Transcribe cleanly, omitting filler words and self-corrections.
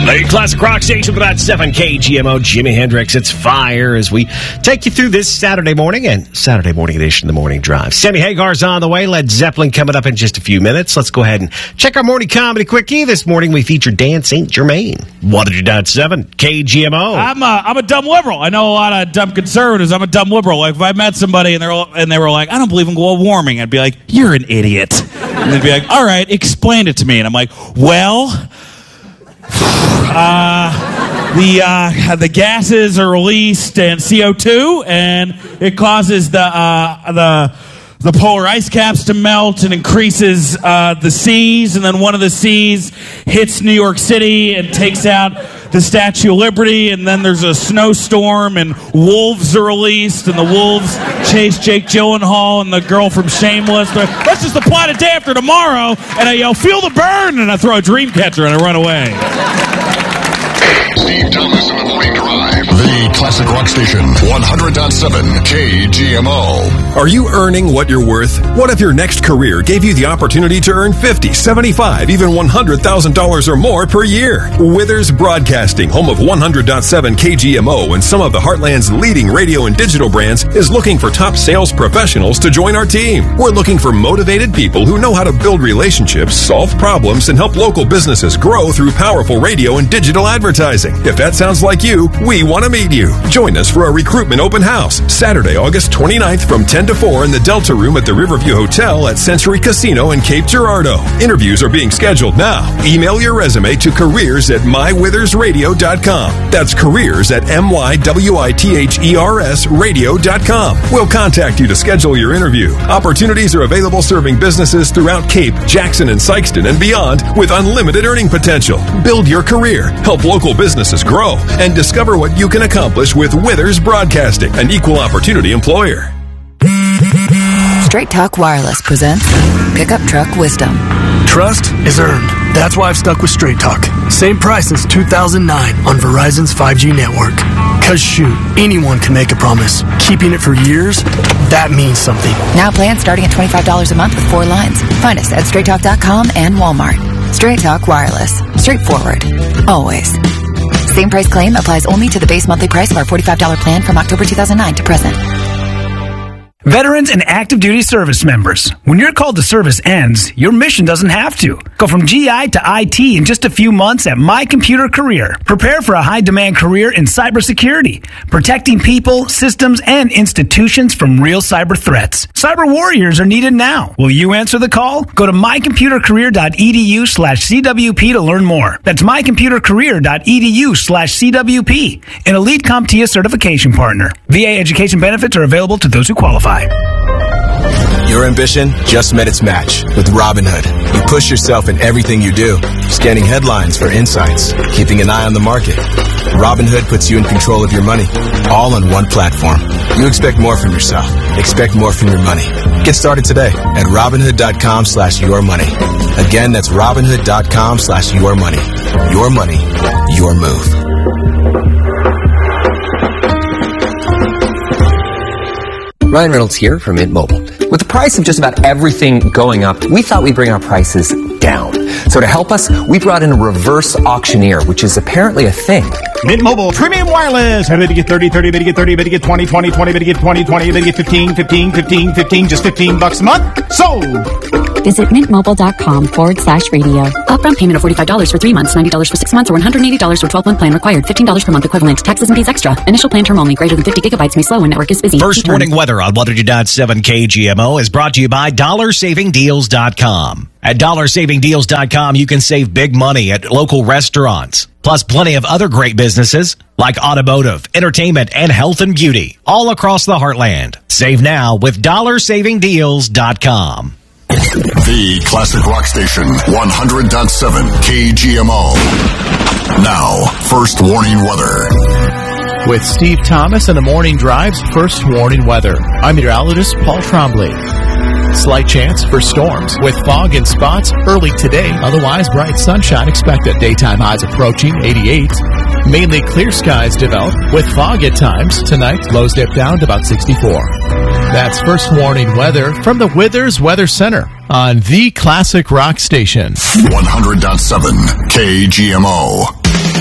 The Classic Rock Station with about 7 KGMO, Jimi Hendrix. It's fire as we take you through this Saturday morning and Saturday morning edition of The Morning Drive. Sammy Hagar's on the way. Led Zeppelin coming up in just a few minutes. Let's go ahead and check our morning comedy quickie. This morning we feature Dan St. Germain. 100.7 KGMO. I'm a dumb liberal. I know a lot of dumb conservatives. I'm a dumb liberal. Like if I met somebody and they were like, I don't believe in global warming, I'd be like, you're an idiot. And they'd be like, all right, explain it to me. And I'm like, well, the gases are released in CO2, and it causes the polar ice caps to melt and increases the seas, and then one of the seas hits New York City and takes out the Statue of Liberty, and then there's a snowstorm, and wolves are released, and the wolves chase Jake Gyllenhaal and the girl from Shameless. But that's just the plot of Day After Tomorrow, and I yell, feel the burn, and I throw a dream catcher, and I run away. Steve Thomas in the Morning Drive. The Classic Rock Station, 100.7 KGMO. Are you earning what you're worth? What if your next career gave you the opportunity to earn $50, $75, even $100,000 or more per year? Withers Broadcasting, home of 100.7 KGMO and some of the Heartland's leading radio and digital brands, is looking for top sales professionals to join our team. We're looking for motivated people who know how to build relationships, solve problems, and help local businesses grow through powerful radio and digital advertising. If that sounds like you, we want to meet you. Join us for a recruitment open house, Saturday, August 29th from 10 to 4 in the Delta Room at the Riverview Hotel at Century Casino in Cape Girardeau. Interviews are being scheduled now. Email your resume to careers@mywithersradio.com. That's careers@mywithersradio.com. We'll contact you to schedule your interview. Opportunities are available serving businesses throughout Cape, Jackson, and Sykeston and beyond with unlimited earning potential. Build your career, help local businesses grow, and discover what you can accomplish with Withers Broadcasting, an equal opportunity employer. Straight Talk Wireless presents Pickup Truck Wisdom. Trust is earned. That's why I've stuck with Straight Talk. Same price since 2009 on Verizon's 5G network. Cause shoot, anyone can make a promise. Keeping it for years, that means something. Now plans starting at $25 a month with 4 lines. Find us at straighttalk.com and Walmart. Straight Talk Wireless. Straightforward. Always. Same price claim applies only to the base monthly price of our $45 plan from October 2009 to present. Veterans and active duty service members. When your call to service ends, your mission doesn't have to. Go from GI to IT in just a few months at My Computer Career. Prepare for a high-demand career in cybersecurity, protecting people, systems, and institutions from real cyber threats. Cyber warriors are needed now. Will you answer the call? Go to mycomputercareer.edu/CWP to learn more. That's mycomputercareer.edu/CWP, an elite CompTIA certification partner. VA education benefits are available to those who qualify. Your ambition just met its match with Robinhood. You push yourself in everything you do, scanning headlines for insights, keeping an eye on the market. Robinhood puts you in control of your money, all on one platform. You expect more from yourself. Expect more from your money. Get started today at Robinhood.com/yourmoney. Again, that's Robinhood.com/yourmoney. Your money, your move. Ryan Reynolds here from Mint Mobile. With the price of just about everything going up, we thought we'd bring our prices down. So to help us, we brought in a reverse auctioneer, which is apparently a thing. Mint Mobile Premium Wireless. How did you get 30, 30, bid you get 30, bid you get 20, 20, 20, bid you get 20, 20, bid you get 15, 15, 15, 15, just $15 a month? Sold! Visit mintmobile.com/radio. Upfront payment of $45 for 3 months, $90 for 6 months, or $180 for 12-month plan required. $15 per month equivalent. Taxes and fees extra. Initial plan term only. Greater than 50 gigabytes may slow when network is busy. First morning weather on 100.7 KGMO is brought to you by DollarSavingDeals.com. At DollarSavingDeals.com, you can save big money at local restaurants, plus plenty of other great businesses like automotive, entertainment, and health and beauty, all across the heartland. Save now with DollarSavingDeals.com. The Classic Rock Station, 100.7 KGMO. Now, first warning weather. With Steve Thomas and the Morning Drive's first warning weather, I'm meteorologist Paul Trombley. Slight chance for storms with fog in spots early today. Otherwise, bright sunshine expected. Daytime highs approaching 88. Mainly clear skies develop with fog at times. Tonight, lows dip down to about 64. That's first warning weather from the Withers Weather Center on the Classic Rock Station. 100.7 KGMO.